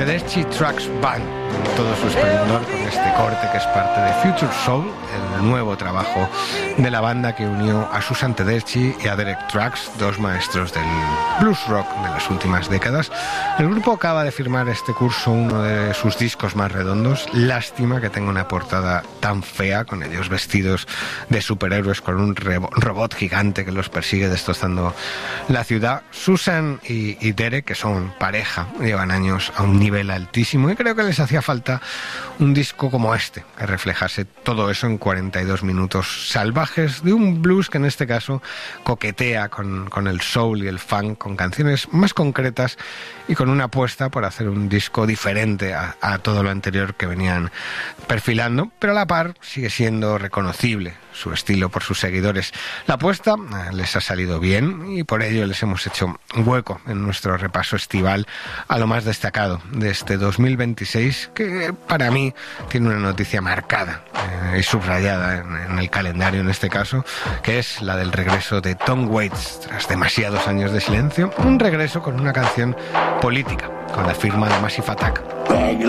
Tedeschi Trucks Band, en todo su esplendor, con este corte que es parte de Future Soul, el nuevo trabajo de la banda que unió a Susan Tedeschi y a Derek Trucks, dos maestros del blues rock de las últimas décadas. El grupo acaba de firmar este curso uno de sus discos más redondos. Lástima que tenga una portada tan fea, con ellos vestidos de superhéroes con un robot gigante que los persigue destrozando la ciudad. Susan y Derek, que son pareja, llevan años a un nivel altísimo y creo que les hacía falta un disco como este, que reflejase todo eso en 42 minutos salvajes de un blues que en este caso coquetea con el soul y el funk, con canciones más concretas y con una apuesta por hacer un disco diferente a todo lo anterior que venían perfilando, pero a la par sigue siendo reconocible su estilo por sus seguidores. La apuesta les ha salido bien y por ello les hemos hecho un hueco en nuestro repaso estival a lo más destacado de este 2026, que para mí tiene una noticia marcada y subrayada en el calendario en este caso, que es la del regreso de Tom Waits tras demasiados años de silencio, un regreso con una canción política, con la firma de Massive Attack.